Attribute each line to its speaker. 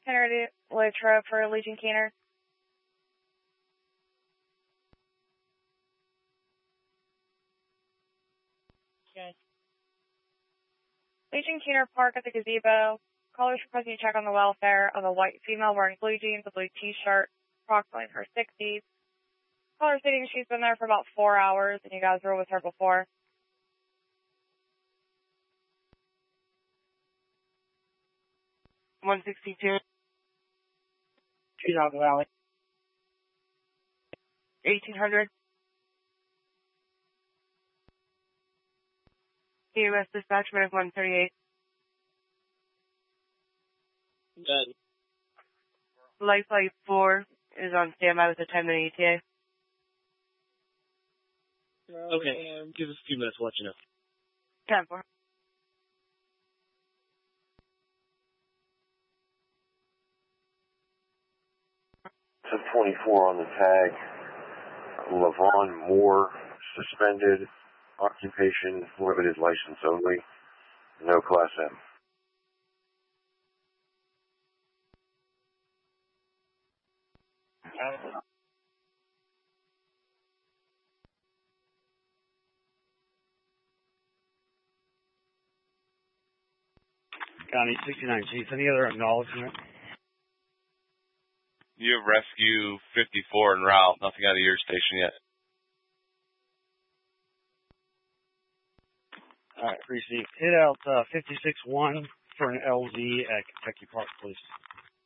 Speaker 1: 10 Litra for Legion Keener.
Speaker 2: Okay.
Speaker 1: Legion Keener Park at the gazebo. Callers requesting you check on the welfare of a white female wearing blue jeans, a blue t-shirt, approximately in her 60s. Caller stating she's been there for about 4 hours, and you guys were with her before.
Speaker 2: $162. $2 Valley. 1800. EMS dispatch, minute 138.
Speaker 3: Good.
Speaker 2: Lifeline 4 is on standby with a 10-minute ETA.
Speaker 3: Okay, give us a few minutes, we'll let you know.
Speaker 2: 10-4.
Speaker 4: Some 24 on the tag. Lavon Moore, suspended, occupation, limited license only, no Class M.
Speaker 5: County 69 Chief, any other acknowledgement?
Speaker 6: You have Rescue 54 en route. Nothing out of your station yet.
Speaker 5: Alright, precinct. Hit out 56-1 for an LZ at Kentucky Park, please.